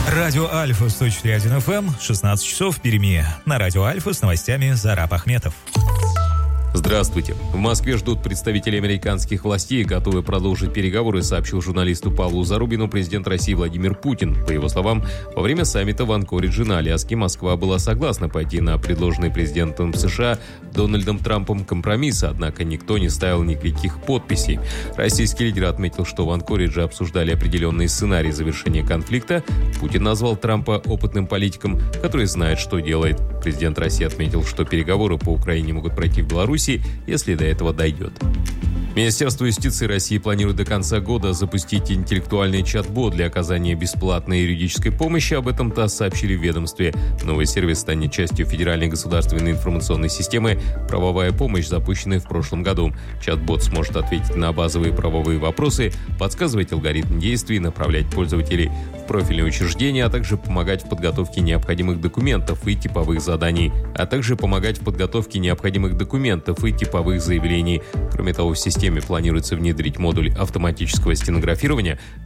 Радио Альфа 104.1 FM, 16 часов в Перми. На Радио Альфа с новостями Зараб Ахметов. Здравствуйте. В Москве ждут представителей американских властей, готовы продолжить переговоры, сообщил журналисту Павлу Зарубину президент России Владимир Путин. По его словам, во время саммита в Анкоридже на Аляске Москва была согласна пойти на предложенный президентом США Дональдом Трампом компромисс, однако никто не ставил никаких подписей. Российский лидер отметил, что в Анкоридже обсуждали определенные сценарии завершения конфликта. Путин назвал Трампа опытным политиком, который знает, что делает. Президент России отметил, что переговоры по Украине могут пройти в Беларуси, если до этого дойдет. Министерство юстиции России планирует до конца года запустить интеллектуальный чат-бот для оказания бесплатной юридической помощи. Об этом ТАСС сообщили в ведомстве. Новый сервис станет частью федеральной государственной информационной системы «Правовая помощь», запущенной в прошлом году. Чат-бот сможет ответить на базовые правовые вопросы, подсказывать алгоритм действий, направлять пользователей в профильные учреждения, а также помогать в подготовке необходимых документов и типовых заданий, заявлений. Кроме того, в системе планируется внедрить модуль автоматического стенографирования,